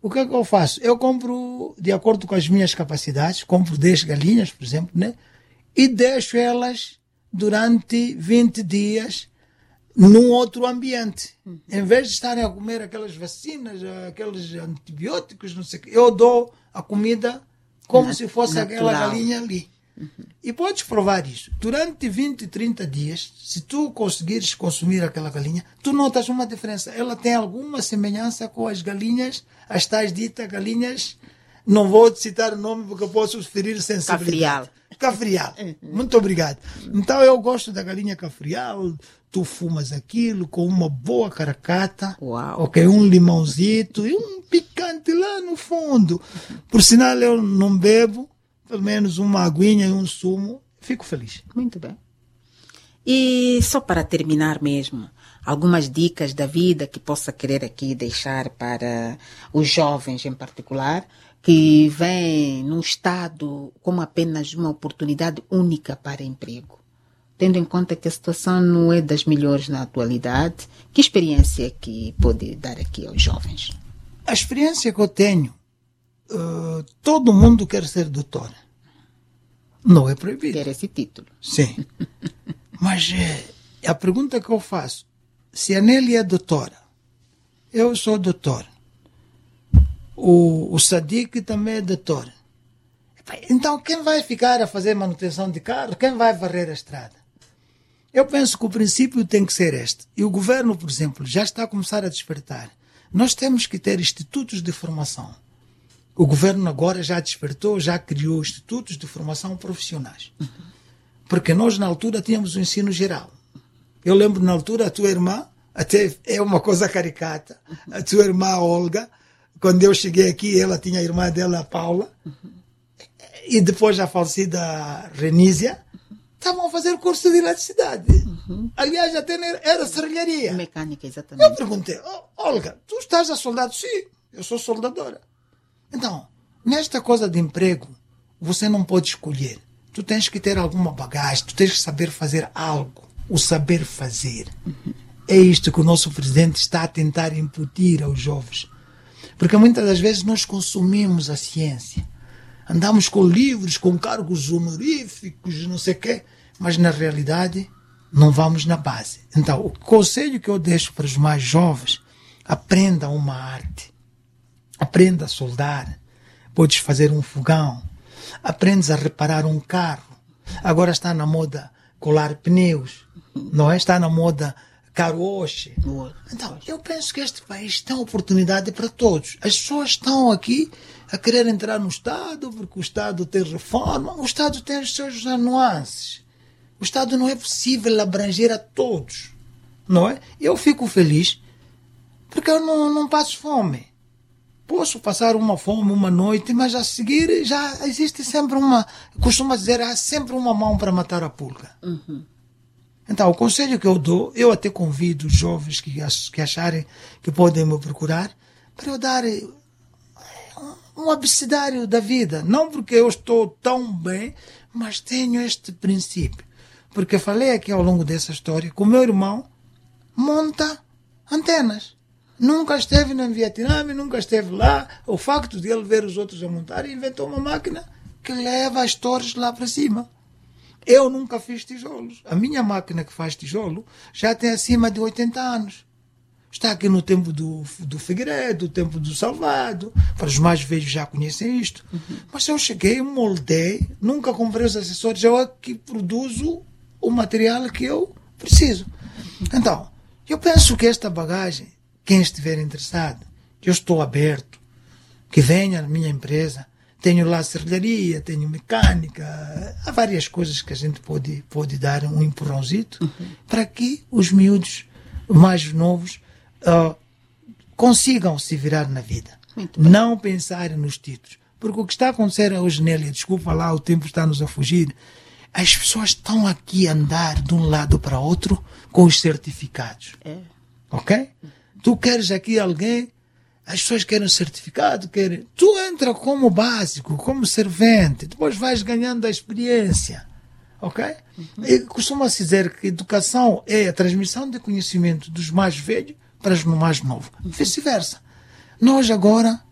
O que é que eu faço? Eu compro, de acordo com as minhas capacidades, compro 10 galinhas, por exemplo, né? E deixo elas durante 20 dias num outro ambiente. Em vez de estarem a comer aquelas vacinas, aqueles antibióticos, não sei o que, eu dou a comida como se fosse aquela galinha ali. E podes provar isso. Durante 20, 30 dias, se tu conseguires consumir aquela galinha, tu notas uma diferença. Ela tem alguma semelhança com as galinhas, as tais ditas galinhas, não vou citar o nome porque eu posso ferir sensibilidade. Cafrial. Muito obrigado. Então eu gosto da galinha cafrial. Tu fumas aquilo com uma boa caracata, ok, um limãozito e um picante lá no fundo. Por sinal, eu não bebo, pelo menos uma aguinha e um sumo, fico feliz. Muito bem. E só para terminar mesmo, algumas dicas da vida que possa querer aqui deixar para os jovens em particular, que vêm num estado como apenas uma oportunidade única para emprego. Tendo em conta que a situação não é das melhores na atualidade, que experiência que pode dar aqui aos jovens? A experiência que eu tenho, todo mundo quer ser doutor. Não é proibido. Quer esse título. Sim. Mas a pergunta que eu faço, se a Nelly é doutora, eu sou doutor, o Sadiq também é doutor, então quem vai ficar a fazer manutenção de carro? Quem vai varrer a estrada? Eu penso que o princípio tem que ser este. E o governo, por exemplo, já está a começar a despertar. Nós temos que ter institutos de formação. O governo agora já despertou, já criou institutos de formação profissionais. Porque nós, na altura, tínhamos o ensino geral. Eu lembro, na altura, a tua irmã, até é uma coisa caricata, a tua irmã Olga, quando eu cheguei aqui, ela tinha a irmã dela, a Paula, e depois a falecida Renísia, estavam a fazer curso de eletricidade. Aliás, até era serralharia. Mecânica, exatamente. Eu perguntei, Olga, tu estás a soldado? Sim, eu sou soldadora. Então, nesta coisa de emprego, você não pode escolher. Tu tens que ter alguma bagagem, tu tens que saber fazer algo. O saber fazer. É isto que o nosso presidente está a tentar incutir aos jovens. Porque muitas das vezes nós consumimos a ciência. Andamos com livros, com cargos honoríficos, não sei o quê, mas na realidade não vamos na base. Então, o conselho que eu deixo para os mais jovens, aprenda uma arte. Aprenda a soldar. Podes fazer um fogão. Aprendes a reparar um carro. Agora está na moda colar pneus. Não é? Está na moda caroche. Então, eu penso que este país tem oportunidade para todos. As pessoas estão aqui a querer entrar no Estado, porque o Estado tem reforma. O Estado tem os seus nuances. O Estado não é possível abranger a todos. Não é? Eu fico feliz porque eu não passo fome. Posso passar uma fome uma noite, mas a seguir já existe sempre costuma dizer, há sempre uma mão para matar a pulga. Então, o conselho que eu dou, eu até convido os jovens que acharem que podem me procurar, para eu dar um abecedário da vida. Não porque eu estou tão bem, mas tenho este princípio. Porque falei aqui ao longo dessa história que o meu irmão monta antenas. Nunca esteve no Vietnã, nunca esteve lá. O facto de ele ver os outros a montar, inventou uma máquina que leva as torres lá para cima. Eu nunca fiz tijolos. A minha máquina que faz tijolo já tem acima de 80 anos. Está aqui no tempo do Figueiredo, do tempo do Salvado. Para os mais velhos já conhecem isto. Mas eu cheguei, moldei, nunca comprei os acessórios. Eu é que produzo o material que eu preciso. Então, eu penso que esta bagagem, quem estiver interessado, eu estou aberto, que venha à minha empresa. Tenho lá serralharia, tenho mecânica, há várias coisas que a gente pode dar um empurrãozito para que os miúdos mais novos consigam se virar na vida. Não pensarem nos títulos. Porque o que está a acontecer hoje, Nélia, desculpa lá, o tempo está-nos a fugir, as pessoas estão aqui a andar de um lado para outro com os certificados. Ok? Tu queres aqui alguém, as pessoas querem certificado, querem. Tu entra como básico, como servente, depois vais ganhando a experiência. Ok? E costuma-se dizer que educação é a transmissão de conhecimento dos mais velhos para os mais novos. Vice-versa. Nós agora